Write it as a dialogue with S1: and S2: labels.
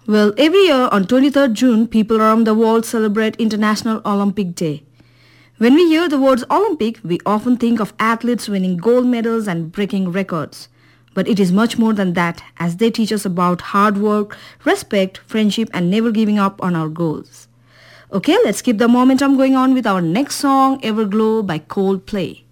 S1: Well, every year on 23rd June, people around the world celebrate International Olympic Day. When we hear the words Olympic, we often think of athletes winning gold medals and breaking records. But it is much more than that, as they teach us about hard work, respect, friendship, and never giving up on our goals. Okay, let's keep the momentum going on with our next song, Everglow by Coldplay.